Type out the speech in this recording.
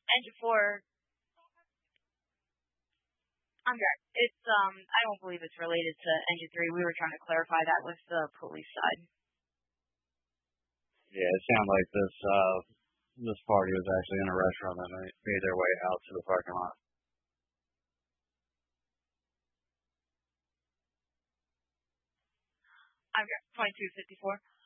Engine 4, I'm good. I don't believe it's related to Engine 3. We were trying to clarify that with the police side. Yeah, it sounded like this party was actually in a restaurant and they made their way out to the parking lot. I'm good. 2254.